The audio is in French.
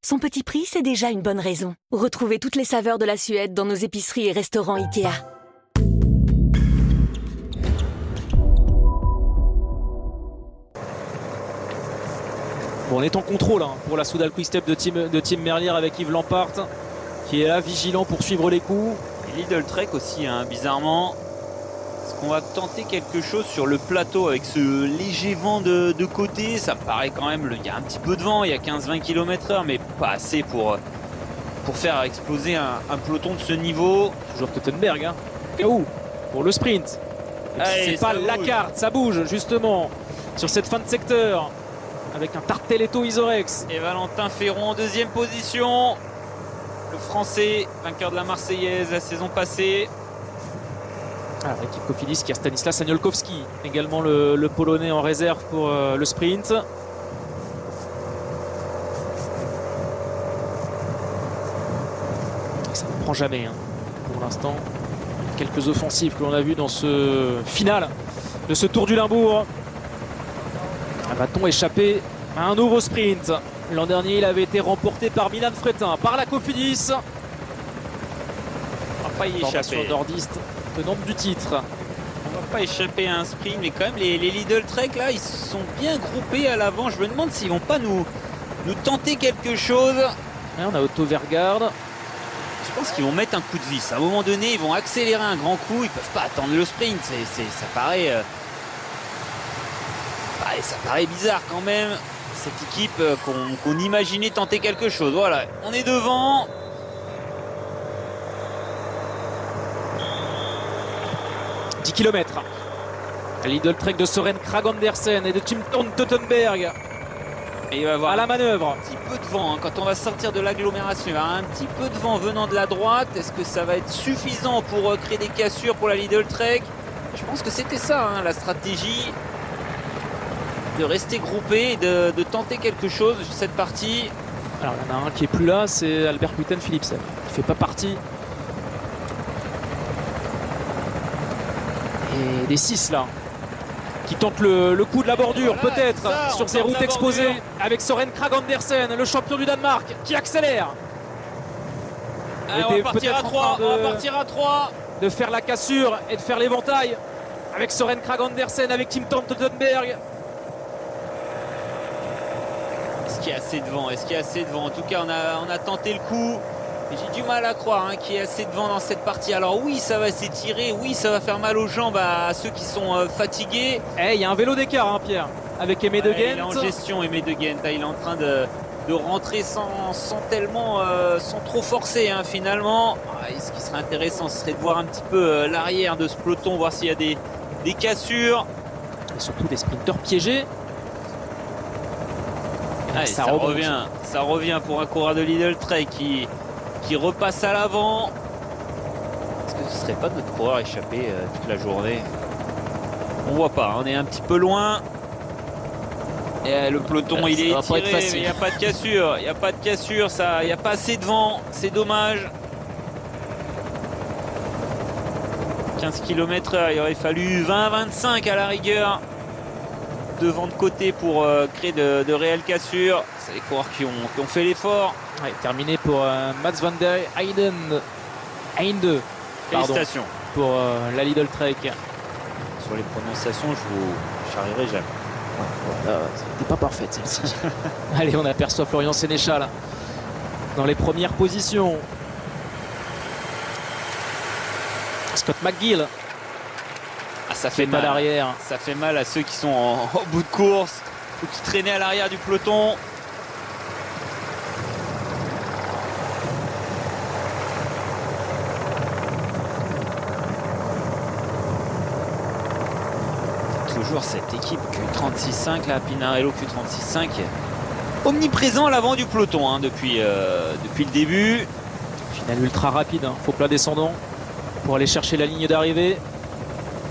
Son petit prix, c'est déjà une bonne raison. Retrouvez toutes les saveurs de la Suède dans nos épiceries et restaurants Ikea. Bon, on est en contrôle pour la Soudal Quick Step de Team Merlier avec Yves Lampart qui est là, vigilant pour suivre les coups. Et Lidl Trek aussi, bizarrement. Est-ce qu'on va tenter quelque chose sur le plateau avec ce léger vent de côté? Ça me paraît quand même, il y a un petit peu de vent, il y a 15-20 km/h, mais pas assez pour faire exploser un peloton de ce niveau. Toujours Teutenberg, pour le sprint. C'est pas la carte, ça bouge justement sur cette fin de secteur avec un Tarteletto Isorex. Et Valentin Ferron en deuxième position. Le Français, vainqueur de la Marseillaise la saison passée. L'équipe Cofidis qui a Stanislas Aniolkowski, également le Polonais en réserve pour le sprint. Ça ne prend jamais pour l'instant. Quelques offensives que l'on a vues dans ce final de ce Tour du Limbourg. Va-t-on échapper à un nouveau sprint? L'an dernier, il avait été remporté par Milan Fretin, par la Cofidis. On va pas y échapper. Nordiste tenante du titre. On va pas échapper à un sprint, mais quand même les Lidl Trek là, ils sont bien groupés à l'avant. Je me demande s'ils vont pas nous tenter quelque chose. On a Otto Vergaard. Je pense qu'ils vont mettre un coup de vis. À un moment donné, ils vont accélérer un grand coup. Ils peuvent pas attendre le sprint. Ça paraît bizarre quand même. Cette équipe qu'on imaginait tenter quelque chose. Voilà, on est devant. « 10 km. Lidl Trek de Søren Kragh Andersen et de Tim Teutenberg. Et il va y avoir à la manœuvre. Un petit peu de vent quand on va sortir de l'agglomération. Il va y avoir un petit peu de vent venant de la droite. Est-ce que ça va être suffisant pour créer des cassures pour la Lidl Trek? Je pense que c'était ça la stratégie. De rester groupé et de tenter quelque chose sur cette partie. Alors il y en a un qui est plus là, c'est Albert Kuiten Philipsen. Il ne fait pas partie. Et des 6 là qui tentent le coup de la bordure, voilà, peut-être sur ces routes exposées avec Søren Kragh Andersen, le champion du Danemark, qui accélère. On va partir à 3. De faire la cassure et de faire l'éventail avec Søren Kragh Andersen, avec Tim Teutenberg. Est-ce qu'il y a assez de vent? Est-ce qu'il y a assez de vent? En tout cas, on a tenté le coup. J'ai du mal à croire qu'il y ait assez de vent dans cette partie. Alors oui, ça va s'étirer. Oui, ça va faire mal aux jambes à ceux qui sont fatigués. Il y a un vélo d'écart, Pierre, avec Aimé de Ghent. Il est en gestion, Aimé de Ghent. Il est en train de rentrer sans trop forcer finalement. Ce qui serait intéressant, ce serait de voir un petit peu l'arrière de ce peloton, voir s'il y a des cassures. Et surtout des sprinteurs piégés. Ça revient pour un coureur de Lidl Trek qui repasse à l'avant. Est-ce que ce serait pas notre coureur échappé toute la journée? On voit pas, on est un petit peu loin. Et le peloton il est étiré, mais il n'y a pas de cassure. Il n'y a pas de cassure, il n'y a pas assez de vent, c'est dommage. 15 km/h, il aurait fallu 20-25 à la rigueur. De vent de côté pour créer de réelles cassures. C'est les coureurs qui ont fait l'effort. Terminé pour Mats van der Einde. Félicitations pour la Lidl Trek. Sur les prononciations, je n'arriverai jamais. Ça n'était pas parfaite celle-ci. Allez, on aperçoit Florian Sénéchal dans les premières positions. Scott McGill. Ça fait mal à l'arrière. Ça fait mal à ceux qui sont au bout de course ou qui traînaient à l'arrière du peloton. Toujours cette équipe Q36.5, la Pinarello Q36.5, omniprésent à l'avant du peloton depuis le début. Finale ultra rapide, faux plat descendant pour aller chercher la ligne d'arrivée.